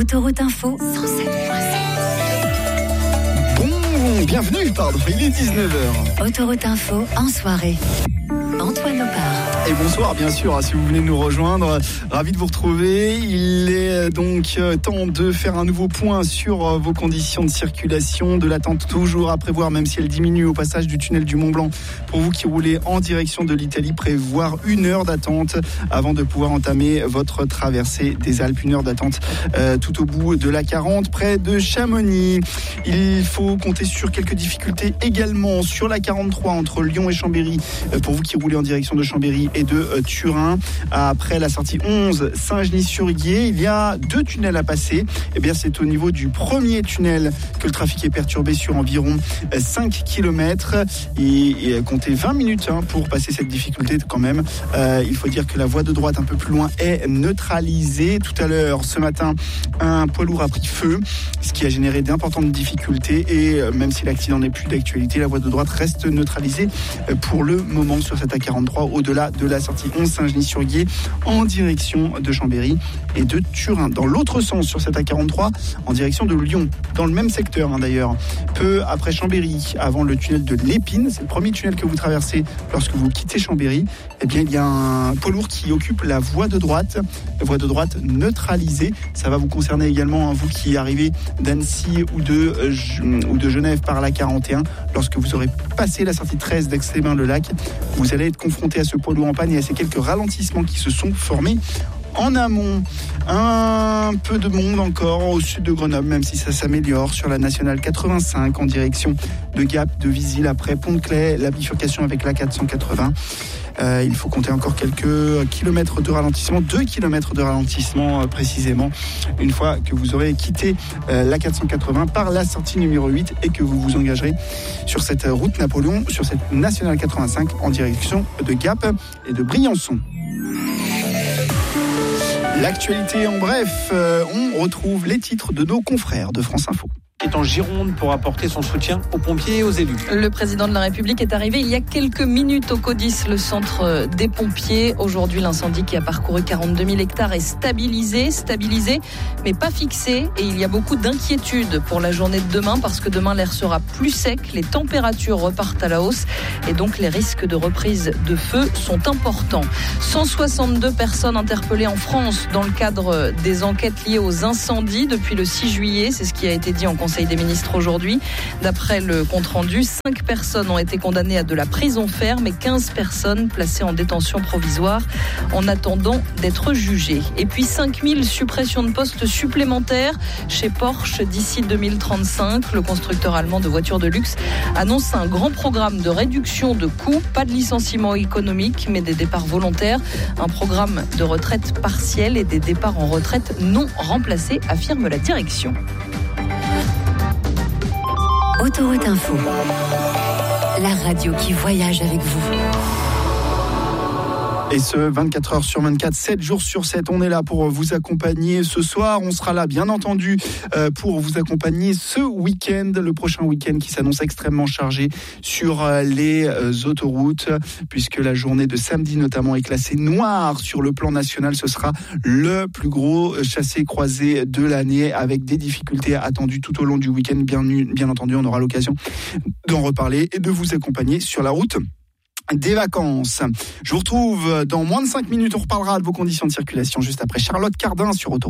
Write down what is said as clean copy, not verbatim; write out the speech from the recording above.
Autoroute Info 107.7. Bienvenue, il est 19h. Autoroute Info en soirée. Antoine Opar. Et bonsoir, bien sûr, si vous venez nous rejoindre, ravi de vous retrouver. Il est donc temps de faire un nouveau point sur vos conditions de circulation, de l'attente toujours à prévoir, même si elle diminue au passage du tunnel du Mont Blanc. Pour vous qui roulez en direction de l'Italie, prévoir 1 heure d'attente avant de pouvoir entamer votre traversée des Alpes. 1 heure d'attente tout au bout de la 40, près de Chamonix. Il faut compter sur quelques difficultés également sur la 43 entre Lyon et Chambéry, pour vous qui roulez en direction de Chambéry et de Turin. Après la sortie 11 Saint-Genis-sur-Guiers, il y a 2 tunnels à passer. Eh bien, c'est au niveau du premier tunnel que le trafic est perturbé sur environ 5 km et comptez 20 minutes pour passer cette difficulté quand même. Il faut dire que la voie de droite un peu plus loin est neutralisée. Tout à l'heure, ce matin, un poids lourd a pris feu, ce qui a généré d'importantes difficultés et même si l'accident n'est plus d'actualité, la voie de droite reste neutralisée pour le moment sur cette A43 au-delà de la sortie 11 Saint-Genis-sur-Guiers en direction de Chambéry et de Turin. Dans l'autre sens sur cette A43 en direction de Lyon, dans le même secteur d'ailleurs, peu après Chambéry, avant le tunnel de l'Épine, c'est le premier tunnel que vous traversez lorsque vous quittez Chambéry, eh bien il y a un poids lourd qui occupe la voie de droite neutralisée. Ça va vous concerner également, vous qui arrivez d'Annecy ou de Genève par la 41. Lorsque vous aurez passé la sortie 13 d'Aix-les-Bains-le-Lac, vous allez être confronté à ce poids lourd en panne et à ces quelques ralentissements qui se sont formés en amont. Un peu de monde encore au sud de Grenoble, même si ça s'améliore sur la nationale 85 en direction de Gap, de Visil, après Pont-de-Claix, la bifurcation avec la 480. Il faut compter encore quelques kilomètres de ralentissement, 2 kilomètres de ralentissement précisément, une fois que vous aurez quitté la 480 par la sortie numéro 8 et que vous vous engagerez sur cette route Napoléon, sur cette nationale 85 en direction de Gap et de Briançon. L'actualité en bref, on retrouve les titres de nos confrères de France Info. Est en Gironde pour apporter son soutien aux pompiers et aux élus. Le président de la République est arrivé il y a quelques minutes au CODIS, le centre des pompiers. Aujourd'hui, l'incendie qui a parcouru 42 000 hectares est stabilisé, mais pas fixé. Et il y a beaucoup d'inquiétudes pour la journée de demain parce que demain, l'air sera plus sec, les températures repartent à la hausse et donc les risques de reprise de feu sont importants. 162 personnes interpellées en France dans le cadre des enquêtes liées aux incendies depuis le 6 juillet. C'est ce qui a été dit en Conseil des ministres aujourd'hui. D'après le compte-rendu, 5 personnes ont été condamnées à de la prison ferme et 15 personnes placées en détention provisoire en attendant d'être jugées. Et puis 5000 suppressions de postes supplémentaires chez Porsche d'ici 2035. Le constructeur allemand de voitures de luxe annonce un grand programme de réduction de coûts, pas de licenciements économiques, mais des départs volontaires, un programme de retraite partielle et des départs en retraite non remplacés, affirme la direction. Autoroute Info, la radio qui voyage avec vous. Et ce 24 heures sur 24, 7 jours sur 7, on est là pour vous accompagner ce soir. On sera là, bien entendu, pour vous accompagner ce week-end, le prochain week-end qui s'annonce extrêmement chargé sur les autoroutes, puisque la journée de samedi notamment est classée noire sur le plan national. Ce sera le plus gros chassé-croisé de l'année, avec des difficultés attendues tout au long du week-end. Bien entendu, on aura l'occasion d'en reparler et de vous accompagner sur la route des vacances. Je vous retrouve dans moins de 5 minutes. On reparlera de vos conditions de circulation juste après Charlotte Cardin sur Autoroute.